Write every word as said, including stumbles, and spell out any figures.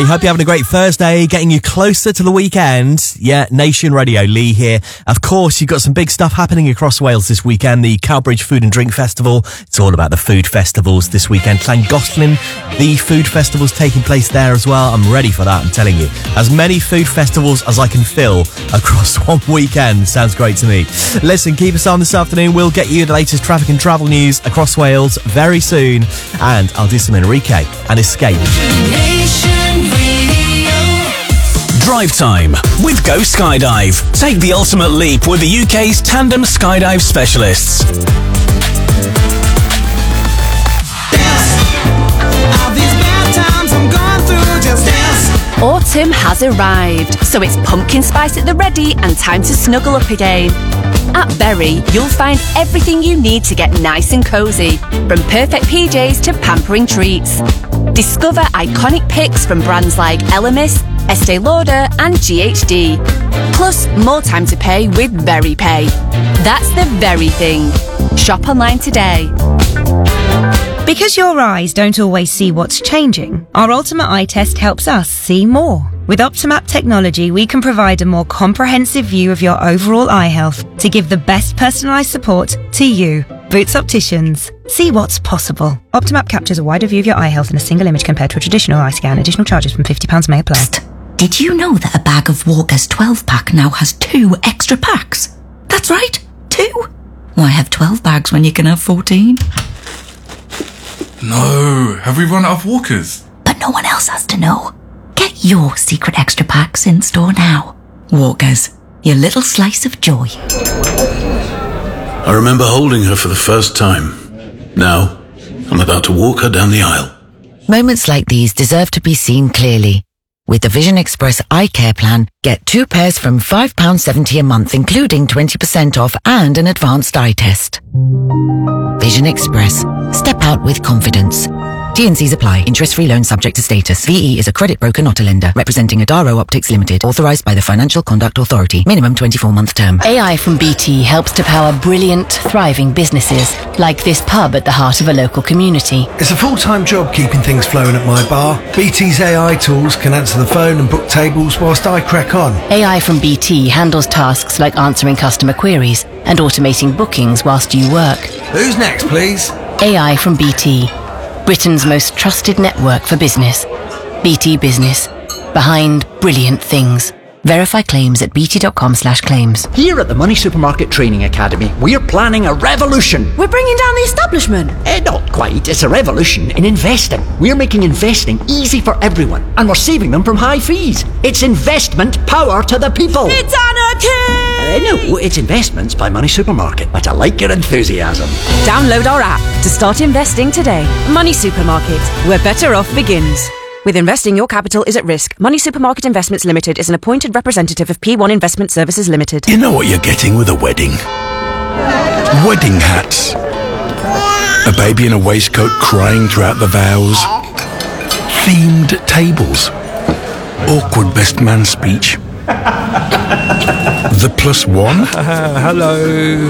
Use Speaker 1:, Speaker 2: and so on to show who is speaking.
Speaker 1: I hope you're having a great Thursday, getting you closer to the weekend. Yeah, Nation Radio, Lee here. Of course, you've got some big stuff happening across Wales this weekend. The Cowbridge Food and Drink Festival. It's all about the food festivals this weekend. Llangollen, the food festival's taking place there as well. I'm ready for that, I'm telling you. As many food festivals as I can fill across one weekend. Sounds great to me. Listen, keep us on this afternoon. We'll get you the latest traffic and travel news across Wales very soon. And I'll do some Enrique and Escape.
Speaker 2: Drive time with Go Skydive. Take the ultimate leap with the U K's tandem skydive specialists.
Speaker 3: Autumn has arrived, so it's pumpkin spice at the ready and time to snuggle up again. At Berry, you'll find everything you need to get nice and cosy, from perfect P Js to pampering treats. Discover iconic picks from brands like Elemis, Estee Lauder and G H D. Plus, more time to pay with Very Pay. That's the very thing. Shop online today.
Speaker 4: Because your eyes don't always see what's changing, our Ultimate Eye Test helps us see more. With Optimap technology, we can provide a more comprehensive view of your overall eye health to give the best personalised support to you. Boots Opticians. See what's possible. Optimap captures a wider view of your eye health in a single image compared to a traditional eye scan. Additional charges from fifty pounds may apply.
Speaker 5: Psst. Did you know that a bag of Walker's twelve pack now has two extra packs? That's right, two. Why have twelve bags when you can have fourteen?
Speaker 6: No, have we run out of Walkers?
Speaker 5: But no one else has to know. Get your secret extra packs in store now. Walkers, your little slice of joy.
Speaker 7: I remember holding her for the first time. Now, I'm about to walk her down the aisle.
Speaker 8: Moments like these deserve to be seen clearly. With the Vision Express Eye Care Plan, get two pairs from five pounds seventy a month, including twenty percent off and an advanced eye test. Vision Express. Step out with confidence. T and Cs apply. Interest-free loan subject to status. V E is a credit broker, not a lender. Representing Adaro Optics Limited. Authorised by the Financial Conduct Authority. Minimum twenty-four month term.
Speaker 9: A I from B T helps to power brilliant, thriving businesses, like this pub at the heart of a local community.
Speaker 10: It's a full-time job keeping things flowing at my bar. B T's A I tools can answer the phone and book tables whilst I crack on.
Speaker 9: A I from B T handles tasks like answering customer queries and automating bookings whilst you work.
Speaker 10: Who's next, please?
Speaker 9: A I from B T. Britain's most trusted network for business. B T Business. Behind brilliant things. Verify claims at bt.com slash claims.
Speaker 11: Here at the Money Supermarket Training Academy, we're planning a revolution.
Speaker 12: We're bringing down the establishment.
Speaker 11: Eh, not quite. It's a revolution in investing. We're making investing easy for everyone, and we're saving them from high fees. It's investment power to the people.
Speaker 12: It's anarchy!
Speaker 11: Uh, no, it's Investments by Money Supermarket. But I like your enthusiasm.
Speaker 13: Download our app to start investing today. Money Supermarket, where better off begins. With investing, your capital is at risk. Money Supermarket Investments Limited is an appointed representative of P one Investment Services Limited.
Speaker 7: You know what you're getting with a wedding? Wedding hats. A baby in a waistcoat crying throughout the vows. Themed tables. Awkward best man speech. The plus one.
Speaker 14: Uh, hello.